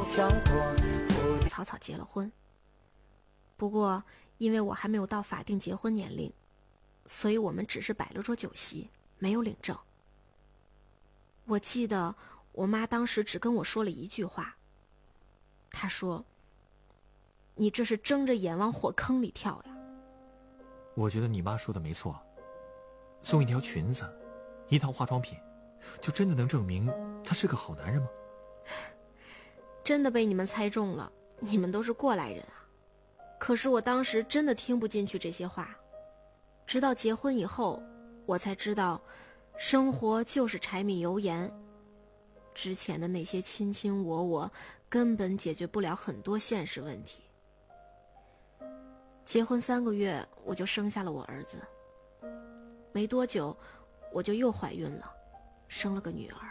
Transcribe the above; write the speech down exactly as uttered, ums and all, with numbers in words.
飘过， 草草结了婚。不过因为我还没有到法定结婚年龄，所以我们只是摆了桌酒席，没有领证。我记得我妈当时只跟我说了一句话，她说：“你这是睁着眼往火坑里跳呀。” 我觉得你妈说的没错，送一条裙子，一套化妆品，就真的能证明他是个好男人吗？ 真的被你们猜中了，你们都是过来人啊。可是我当时真的听不进去这些话，直到结婚以后，我才知道，生活就是柴米油盐。之前的那些卿卿我我，根本解决不了很多现实问题。结婚三个月，我就生下了我儿子。没多久，我就又怀孕了，生了个女儿。